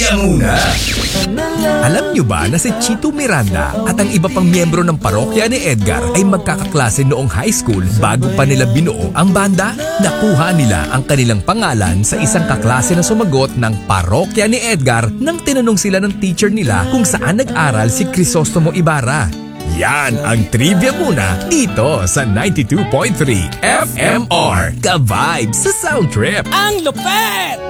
Trivia muna! Alam niyo ba na si Chito Miranda at ang iba pang miyembro ng parokya ni Edgar ay magkakaklase noong high school bago pa nila binuo ang banda? Nakuha nila ang kanilang pangalan sa isang kaklase na sumagot ng parokya ni Edgar nang tinanong sila ng teacher nila kung saan nag-aral si Crisostomo Ibarra. Yan ang Trivia muna dito sa 92.3 FMR. Ka-vibes sa Sound Trip! Ang lupet!